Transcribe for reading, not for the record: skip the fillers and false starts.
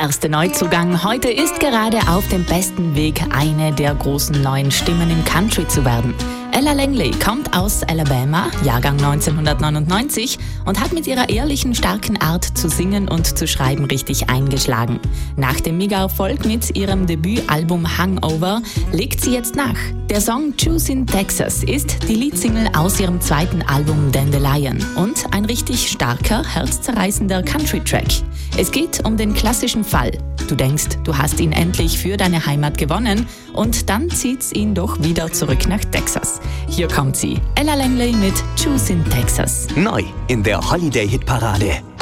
erste Neuzugang. Heute ist gerade auf dem besten Weg, eine der großen neuen Stimmen im Country zu werden. Ella Langley kommt aus Alabama, Jahrgang 1999, und hat mit ihrer ehrlichen, starken Art zu singen und zu schreiben richtig eingeschlagen. Nach dem Mega-Erfolg mit ihrem Debütalbum Hangover legt sie jetzt nach. Der Song Choose in Texas ist die Leadsingle aus ihrem zweiten Album Dandelion und ein richtig starker, herzzerreißender Country-Track. Es geht um den klassischen Fall. Du denkst, du hast ihn endlich für deine Heimat gewonnen und dann zieht's ihn doch wieder zurück nach Texas. Hier kommt sie, Ella Langley mit Choose in Texas. Neu in der Holiday-Hitparade.